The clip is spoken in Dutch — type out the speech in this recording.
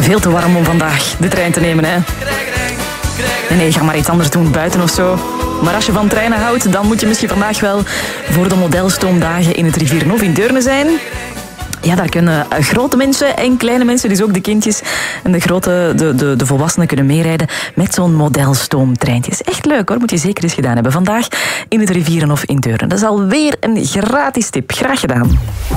Veel te warm om vandaag de trein te nemen, hè? Nee, ga maar iets anders doen, buiten of zo. Maar als je van treinen houdt, dan moet je misschien vandaag wel voor de modelstoomdagen in het Rivierenhof in Deurne zijn. Ja, daar kunnen grote mensen en kleine mensen, dus ook de kindjes en de volwassenen kunnen meerijden met zo'n modelstoomtreintje. Is echt leuk hoor, moet je zeker eens gedaan hebben. Vandaag in het Rivierenhof in Deurne. Dat is alweer een gratis tip. Graag gedaan.